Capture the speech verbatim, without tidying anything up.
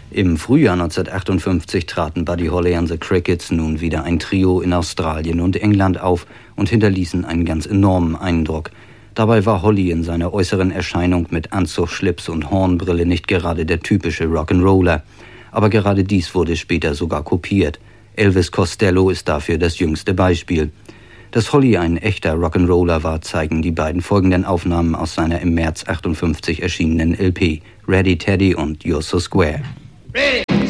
Im Frühjahr neunzehnhundertachtundfünfzig traten Buddy Holly and the Crickets nun wieder ein Trio in Australien und England auf und hinterließen einen ganz enormen Eindruck. Dabei war Holly in seiner äußeren Erscheinung mit Anzug, Schlips und Hornbrille nicht gerade der typische Rock'n'Roller. Aber gerade dies wurde später sogar kopiert. Elvis Costello ist dafür das jüngste Beispiel. Dass Holly ein echter Rock'n'Roller war, zeigen die beiden folgenden Aufnahmen aus seiner im März achtundfünfzig erschienenen L P Ready Teddy und You're So Square. Ready.